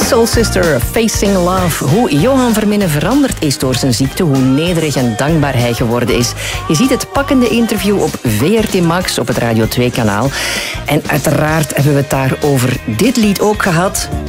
Soul Sister, Facing Love. Hoe Johan Verminnen veranderd is door zijn ziekte, hoe nederig en dankbaar hij geworden is. Je ziet het pakkende interview op VRT Max, op het Radio 2-kanaal. En uiteraard hebben we het daar over dit lied ook gehad.